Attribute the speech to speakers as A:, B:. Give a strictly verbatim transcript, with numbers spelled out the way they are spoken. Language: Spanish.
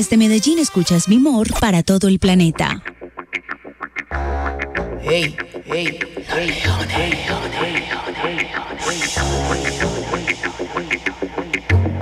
A: Desde Medellín escuchas Mi Mor para todo el planeta.
B: Hey, hey, hey, hey, hey, hey, hey, hey, hey.